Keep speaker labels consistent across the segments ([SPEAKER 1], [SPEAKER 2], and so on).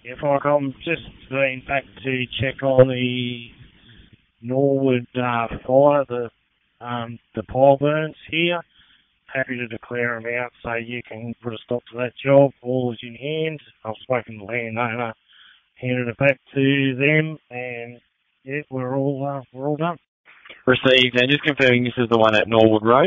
[SPEAKER 1] If I'm just going back to check on the Norwood fire, the pile burns here. Happy to declare them out so you can put a stop to that job. All is in hand. I've spoken to the landowner, handed it back to them, and yeah, we're all done.
[SPEAKER 2] Received, and just confirming this is the one at Norwood Road?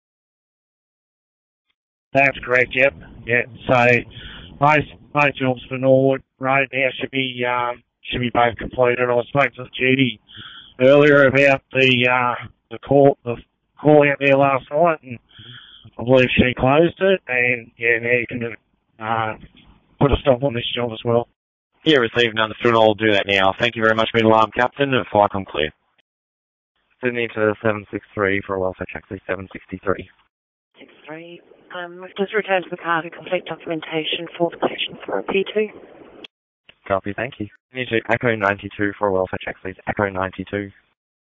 [SPEAKER 1] That's correct, yep. Yeah, so most jobs for Norwood Road now should be both completed. I spoke to Judy earlier about the call out there last night, and I believe she closed it, and yeah, now you can put a stop on this job as well.
[SPEAKER 2] Yeah, received and understood. I'll do that now. Thank you very much, Mid Alarm Captain. Flycom clear. Sydney to 763 for a welfare taxi, 763.
[SPEAKER 3] 63. We've just returned to the car to complete documentation for the patient for a P2.
[SPEAKER 2] Copy, thank you. Sydney to Echo 92 for a welfare taxi, Echo 92.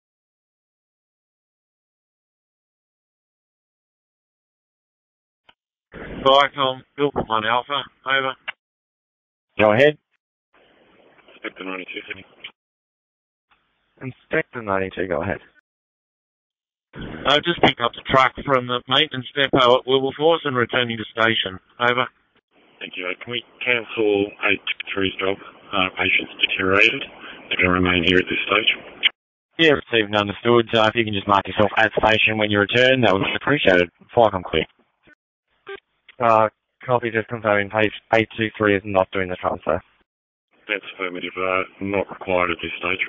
[SPEAKER 4] Flycom, Bilbon 1 Alpha, over.
[SPEAKER 2] Go ahead.
[SPEAKER 4] Inspector 92, Sydney.
[SPEAKER 2] Inspector 92, go ahead.
[SPEAKER 4] I've just picked up the truck from the maintenance depot at Wilberforce and returning to station. Over. Thank you. Can we cancel 823's job? Patient's deteriorated. They're going to remain here at this stage.
[SPEAKER 2] Yeah, received and understood. If you can just mark yourself at station when you return, that would be appreciated. Flycom clear. Copy, just confirming page 823 is not doing the transfer.
[SPEAKER 4] That's affirmative. Not required at this stage.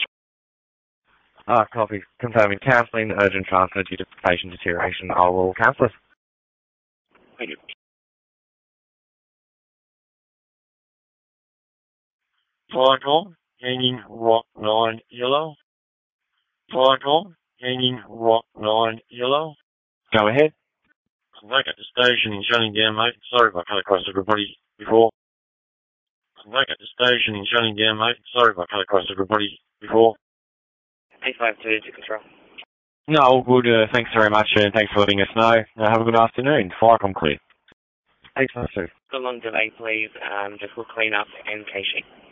[SPEAKER 2] Copy, confirming cancelling the urgent transfer due to patient deterioration. I will cancel it.
[SPEAKER 4] Thank you. Flycom, hanging Rock 9 Yellow. Flycom, hanging Rock 9 Yellow.
[SPEAKER 2] Go ahead.
[SPEAKER 4] I'm back at the station in Shunningham, mate. Sorry if I cut across everybody before. I'm back at the station in Shunningham, mate. Sorry if I cut across everybody before.
[SPEAKER 3] 852 to control.
[SPEAKER 2] No, all good. Thanks very much, and thanks for letting us know. Have a good afternoon. Flycom clear. 852.
[SPEAKER 3] Good long delay, please. Just will clean up and caching.